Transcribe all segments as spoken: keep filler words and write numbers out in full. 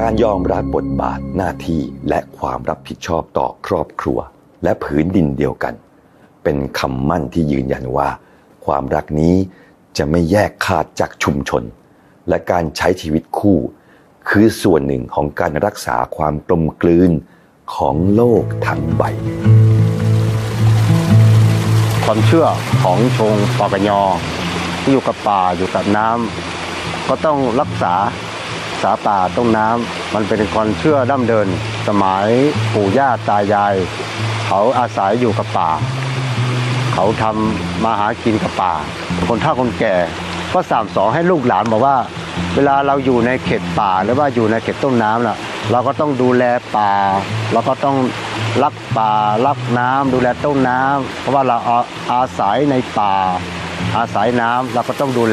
การยอมรับบทบาทหน้าที่และความรับผิดชอบต่อครอบครัวและผืนดินเดียวกันเป็นคำมั่นที่ยืนยันว่าความรักนี้จะไม่แยกขาดจากชุมชนและการใช้ชีวิตคู่คือส่วนหนึ่งของการรักษาความกลมกลืนของโลกทั้งใบความเชื่อของชงปากยอที่อยู่กับป่าอยู่กับน้ำก็ต้องรักษาสาป่าต้นน้ำมันเป็นความเชื่อดั้งเดิมสมัยปู่ย่าตายายเขาอาศัยอยู่กับป่าเขาทำมาหากินกับป่าคนเฒ่าคนแก่ก็สั่งสอนให้ลูกหลานบอกว่าเวลาเราอยู่ในเขตป่าหรือว่าอยู่ในเขตต้นน้ำน่ะเราก็ต้องดูแลป่าเราก็ต้องรักป่ารักน้ำดูแลต้นน้ำเพราะว่าเราอาศัยในป่าอาศัยน้ำเราก็ต้องดูแล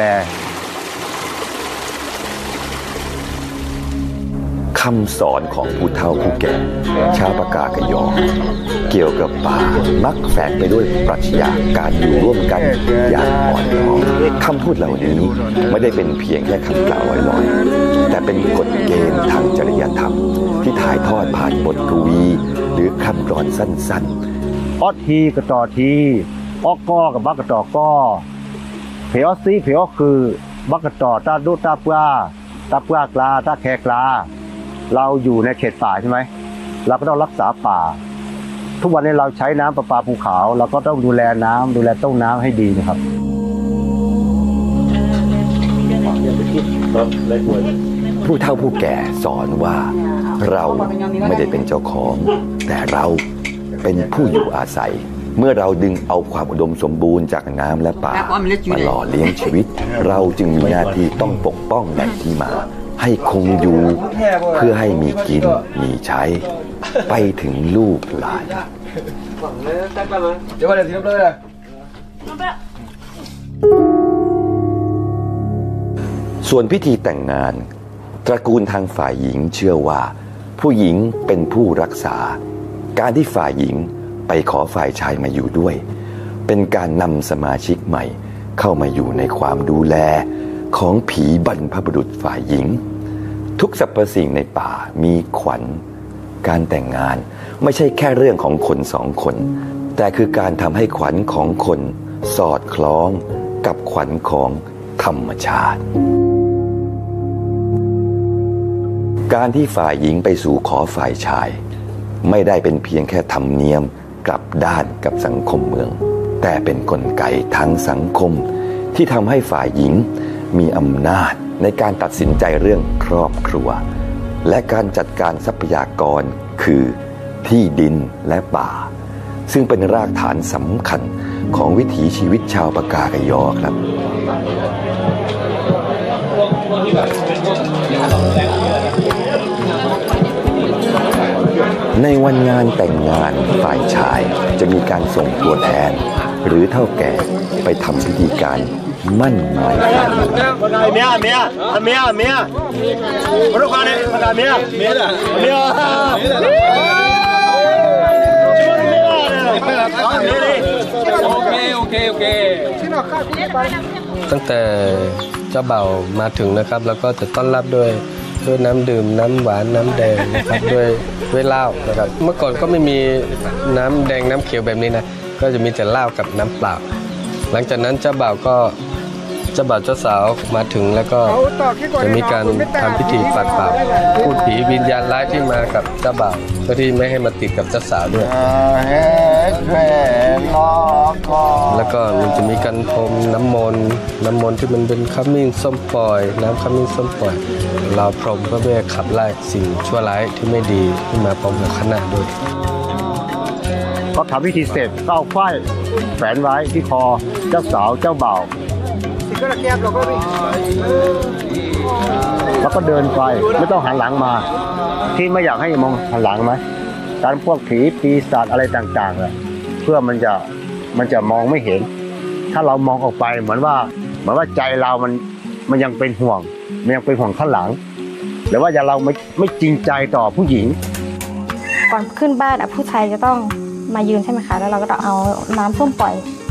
คำสอนของผู้เฒ่าผู้แก่ชาวปากากยอเกี่ยวกับป่ามักแฝงไปด้วยปรัชญาการอยู่ร่วมกันอย่างอ่อนน้อมคำพูดเหล่านี้ไม่ได้เป็นเพียงแค่คำกล่าวลอยๆแต่เป็นกฎเกณฑ์ทางจริยธรรมที่ถ่ายทอดผ่านบทกวีหรือคำกลอนสั้นๆออทีกระต่อทีออกก้อกับบักกระต่อก้อเพอซีเพอคือบักกระต่อตาดูตาปลาตาปลากลาตาแขกลาเราอยู่ในเขตป่าใช่ไหมเราก็ต้องรักษาป่าทุกวันนี้เราใช้น้ำประปาภูเขาเราก็ต้องดูแลน้ำดูแลต้นน้ำให้ดีนะครับผู้เฒ่าผู้แก่สอนว่าเราไม่ได้เป็นเจ้าของแต่เราเป็นผู้อยู่อาศัยเมื่อเราดึงเอาความอุดมสมบูรณ์จากน้ำและป่ามาหล่อเลี้ยงชีวิตเราจึงมีหน้าที่ต้องปกป้องแหล่งที่มาให้คงอยู่เพื่อให้มีกินมีใช้ไปถึงลูกหลานส่วนพิธีแต่งงานตระกูลทางฝ่ายหญิงเชื่อว่าผู้หญิงเป็นผู้รักษาการที่ฝ่ายหญิงไปขอฝ่ายชายมาอยู่ด้วยเป็นการนำสมาชิกใหม่เข้ามาอยู่ในความดูแลของผีบรรพบุรุษฝ่ายหญิงทุกสรรพสิ่งในป่ามีขวัญการแต่งงานไม่ใช่แค่เรื่องของคนสองคนแต่คือการทำให้ขวัญของคนสอดคล้องกับขวัญของธรรมชาติการที่ฝ่ายหญิงไปสู่ขอฝ่ายชายไม่ได้เป็นเพียงแค่ธรรมเนียมกลับด้านกับสังคมเมืองแต่เป็นกลไกทางสังคมที่ทำให้ฝ่ายหญิงมีอำนาจในการตัดสินใจเรื่องครอบครัวและการจัดการทรัพยากรคือที่ดินและป่าซึ่งเป็นรากฐานสำคัญของวิถีชีวิตชาวปากากยอครับในวันงานแต่งงานฝ่ายชายจะมีการส่งตัวแทนหรือเฒ่าแก่ไปทำพิธีการมั่นหมายกันเมียเมียเมียเมียมาดูกันเลยเมียเมียเมียโอเคโอเคโอเคตั้งแต่เจ้าบ่าวมาถึงนะครับแล้วก็จะต้อนรับด้วยด้วยน้ำดื่มน้ำหวานน้ำแดงนะครับด้วยด้วยเหล้านะครับเมื่อก่อนก็ไม่มีน้ำแดงน้ำเขียวแบบนี้นะก็จะมีแต่เหล้ากับน้ำเปล่าหลังจากนั้นเจ้าบ่าวก็เจ้าบ่าวเจ้าสาวมาถึงแล้วก็จะมีการทำพิธีปัดเป่าพูดผีวิญญาณร้ายที่มากับเจ้าบ่าวเพื่อที่ไม่ให้มาติดกับเจ้าสาวด้วยแล้วก็มันจะมีการพรมน้ำมนต์น้ำมนต์ที่มันเป็นขมิ้นส้มปล่อยน้ำขมิ้นส้มปล่อยเราพรมเพื่อขับไล่สิ่งชั่วร้ายที่ไม่ดีที่มาพร้อมกับคณะด้วยพอทำพิธีเสร็จก็เอาฝ้ายแฝนไว้ที่คอเจ้าสาวเจ้าบ่าวแล้วก็เดินไปไม่ต้องหันหลังมาที่ไม่อยากให้มองหันหลังไหมการพวกผีปีศาจอะไรต่างๆเลยเพื่อมันจะมันจะมองไม่เห็นถ้าเรามองออกไปเหมือนว่าเหมือนว่าใจเรามันมันยังเป็นห่วงมันยังเป็นห่วงข้างหลังหรือว่าอย่าเราไม่ไม่จริงใจต่อผู้หญิงก่อนขึ้นบ้านผู้ชายจะต้องมายืนใช่ไหมคะแล้วเราก็ต้องเอาน้ำส้มปล่อย